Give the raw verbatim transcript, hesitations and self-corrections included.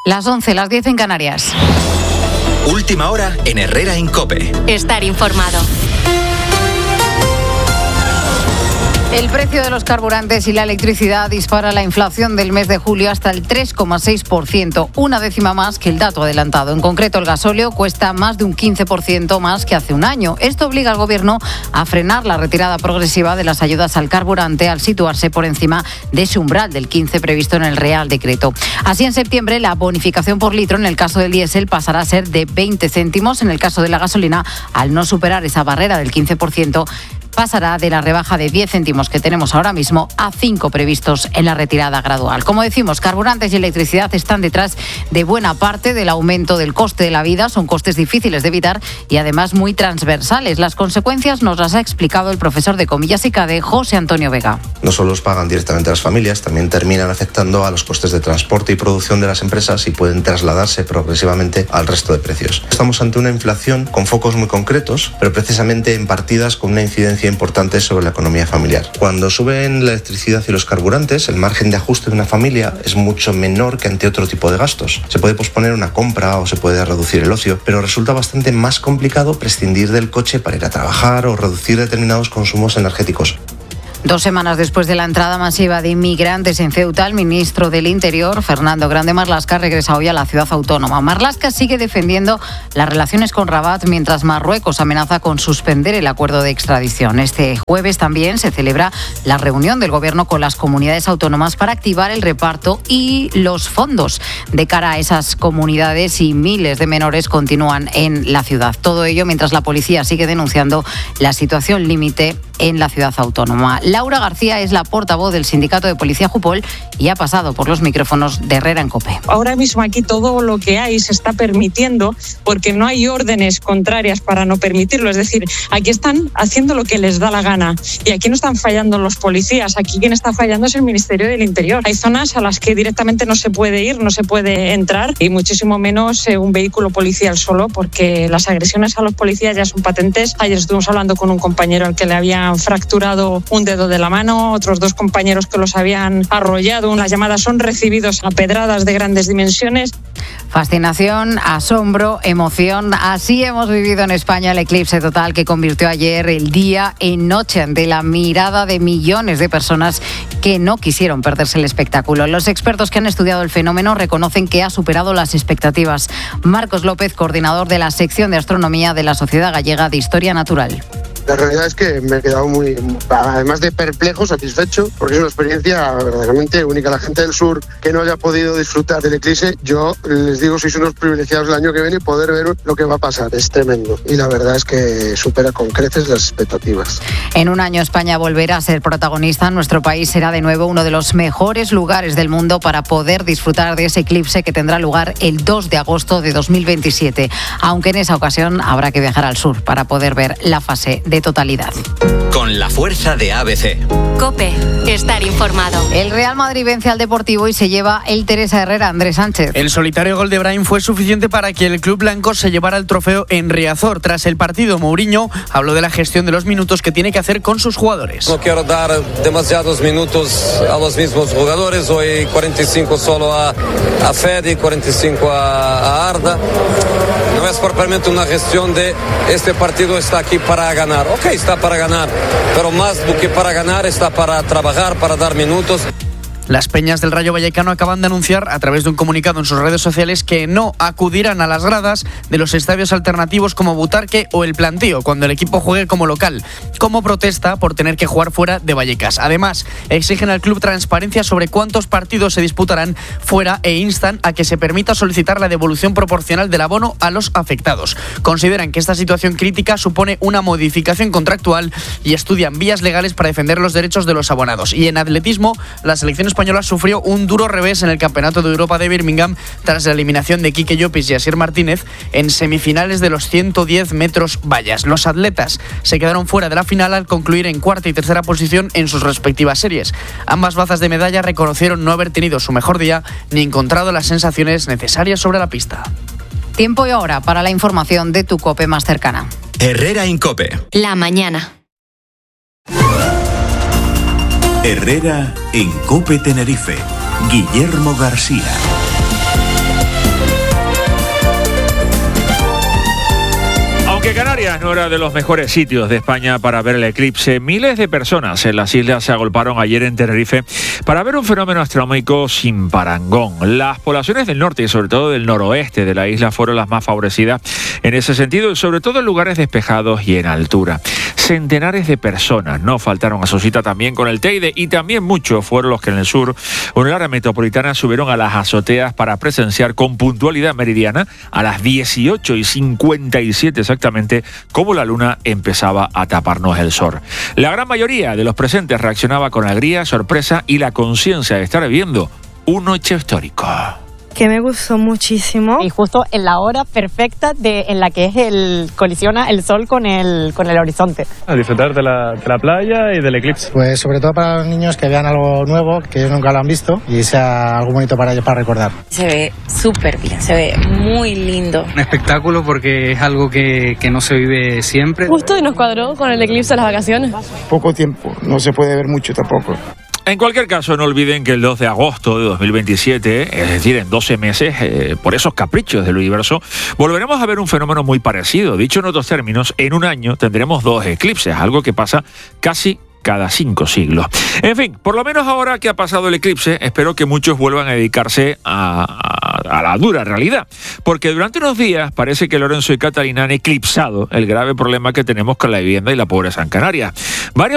Las once, las diez en Canarias. Última hora en Herrera en COPE. Estar informado. El precio de los carburantes y la electricidad dispara la inflación del mes de julio hasta el tres coma seis por ciento, una décima más que el dato adelantado. En concreto, el gasóleo cuesta más de un quince por ciento más que hace un año. Esto obliga al Gobierno a frenar la retirada progresiva de las ayudas al carburante al situarse por encima de ese umbral del quince previsto en el Real Decreto. Así, en septiembre, la bonificación por litro en el caso del diésel pasará a ser de veinte céntimos. En el caso de la gasolina, al no superar esa barrera del quince por ciento, pasará de la rebaja de diez céntimos que tenemos ahora mismo a cinco previstos en la retirada gradual. Como decimos, carburantes y electricidad están detrás de buena parte del aumento del coste de la vida. Son costes difíciles de evitar y además muy transversales. Las consecuencias nos las ha explicado el profesor de Comillas y CADE, José Antonio Vega. No solo los pagan directamente las familias, también terminan afectando a los costes de transporte y producción de las empresas y pueden trasladarse progresivamente al resto de precios. Estamos ante una inflación con focos muy concretos, pero precisamente en partidas con una incidencia importante sobre la economía familiar. Cuando suben la electricidad y los carburantes, el margen de ajuste de una familia es mucho menor que ante otro tipo de gastos. Se puede posponer una compra o se puede reducir el ocio, pero resulta bastante más complicado prescindir del coche para ir a trabajar o reducir determinados consumos energéticos. Dos semanas después de la entrada masiva de inmigrantes en Ceuta, el ministro del Interior, Fernando Grande Marlaska, regresa hoy a la ciudad autónoma. Marlaska sigue defendiendo las relaciones con Rabat mientras Marruecos amenaza con suspender el acuerdo de extradición. Este jueves también se celebra la reunión del Gobierno con las comunidades autónomas para activar el reparto y los fondos de cara a esas comunidades, y miles de menores continúan en la ciudad. Todo ello mientras la policía sigue denunciando la situación límite en la ciudad autónoma. Laura García es la portavoz del Sindicato de Policía Jupol y ha pasado por los micrófonos de Herrera en COPE. Ahora mismo aquí todo lo que hay se está permitiendo porque no hay órdenes contrarias para no permitirlo. Es decir, aquí están haciendo lo que les da la gana y aquí no están fallando los policías. Aquí quien está fallando es el Ministerio del Interior. Hay zonas a las que directamente no se puede ir, no se puede entrar, y muchísimo menos eh, un vehículo policial solo, porque las agresiones a los policías ya son patentes. Ayer estuvimos hablando con un compañero al que le habían fracturado un dedo de la mano, otros dos compañeros que los habían arrollado. Las llamadas son recibidos a pedradas de grandes dimensiones. Fascinación, asombro, emoción. Así hemos vivido en España el eclipse total que convirtió ayer el día en noche ante la mirada de millones de personas que no quisieron perderse el espectáculo. Los expertos que han estudiado el fenómeno reconocen que ha superado las expectativas. Marcos López, coordinador de la sección de astronomía de la Sociedad Gallega de Historia Natural. La realidad es que me he quedado muy, además de perplejo, satisfecho, porque es una experiencia verdaderamente única. La gente del sur que no haya podido disfrutar del eclipse, yo les digo, sois unos privilegiados el año que viene y poder ver lo que va a pasar. Es tremendo. Y la verdad es que supera con creces las expectativas. En un año España volverá a ser protagonista. Nuestro país será de nuevo uno de los mejores lugares del mundo para poder disfrutar de ese eclipse que tendrá lugar el dos de agosto de dos mil veintisiete. Aunque en esa ocasión habrá que viajar al sur para poder ver la fase de totalidad. Con la fuerza de A B C. COPE, estar informado. El Real Madrid vence al Deportivo y se lleva el Teresa Herrera. Andrés Sánchez. El solitario gol de Brahim fue suficiente para que el club blanco se llevara el trofeo en Riazor. Tras el partido, Mourinho habló de la gestión de los minutos que tiene que hacer con sus jugadores. No quiero dar demasiados minutos a los mismos jugadores. Hoy cuarenta y cinco solo a, a Fede, cuarenta y cinco a, a Arda. No es propiamente una gestión de este partido está aquí para ganar. Ok, está para ganar, pero más do que para ganar está para trabajar, para dar minutos. Las peñas del Rayo Vallecano acaban de anunciar a través de un comunicado en sus redes sociales que no acudirán a las gradas de los estadios alternativos como Butarque o El Plantío cuando el equipo juegue como local, como protesta por tener que jugar fuera de Vallecas. Además, exigen al club transparencia sobre cuántos partidos se disputarán fuera e instan a que se permita solicitar la devolución proporcional del abono a los afectados. Consideran que esta situación crítica supone una modificación contractual y estudian vías legales para defender los derechos de los abonados. Y en atletismo, la selección española sufrió un duro revés en el Campeonato de Europa de Birmingham tras la eliminación de Quique Llopis y Asier Martínez en semifinales de los ciento diez metros vallas. Los atletas se quedaron fuera de la final al concluir en cuarta y tercera posición en sus respectivas series. Ambas bazas de medalla reconocieron no haber tenido su mejor día ni encontrado las sensaciones necesarias sobre la pista. Tiempo y hora para la información de tu COPE más cercana. Herrera en COPE. La mañana. Herrera en COPE Tenerife. Guillermo García. Aunque Canarias no era de los mejores sitios de España para ver el eclipse, miles de personas en las islas se agolparon ayer en Tenerife para ver un fenómeno astronómico sin parangón. Las poblaciones del norte y sobre todo del noroeste de la isla fueron las más favorecidas en ese sentido y sobre todo en lugares despejados y en altura. Centenares de personas no faltaron a su cita también con el Teide y también muchos fueron los que en el sur o en el área metropolitana subieron a las azoteas para presenciar con puntualidad meridiana a las dieciocho y cincuenta y siete exactamente cómo la luna empezaba a taparnos el sol. La gran mayoría de los presentes reaccionaba con alegría, sorpresa y la conciencia de estar viviendo un hecho histórico. Que me gustó muchísimo. Y justo en la hora perfecta de, en la que es el colisiona el sol con el, con el horizonte. A disfrutar de la, de la playa y del eclipse. Pues sobre todo para los niños que vean algo nuevo, que ellos nunca lo han visto y sea algo bonito para ellos para recordar. Se ve súper bien, se ve muy lindo. Un espectáculo porque es algo que, que no se vive siempre. Justo y nos cuadró con el eclipse de las vacaciones. Poco tiempo, no se puede ver mucho tampoco. En cualquier caso, no olviden que el dos de agosto de dos mil veintisiete, es decir, en doce meses, eh, por esos caprichos del universo, volveremos a ver un fenómeno muy parecido. Dicho en otros términos, en un año tendremos dos eclipses, algo que pasa casi cada cinco siglos. En fin, por lo menos ahora que ha pasado el eclipse, espero que muchos vuelvan a dedicarse a, a, a la dura realidad, porque durante unos días parece que Lorenzo y Catalina han eclipsado el grave problema que tenemos con la vivienda y la pobreza en Canarias. Varios